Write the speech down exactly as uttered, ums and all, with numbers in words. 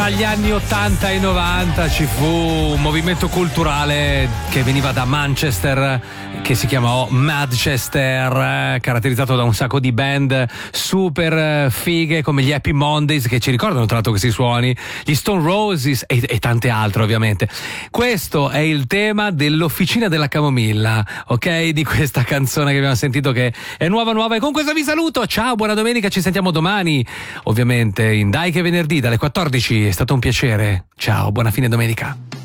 tra gli anni ottanta e novanta ci fu un movimento culturale che veniva da Manchester, che si chiamò Manchester, eh, caratterizzato da un sacco di band super fighe come gli Happy Mondays, che ci ricordano tra l'altro questi suoni, gli Stone Roses e, e tante altre ovviamente. Questo è il tema dell'Officina della Camomilla, ok? Di questa canzone che abbiamo sentito, che è nuova nuova, e con questo vi saluto, ciao, buona domenica, ci sentiamo domani ovviamente in Dai che venerdì dalle quattordici. È stato un piacere, ciao, buona fine domenica.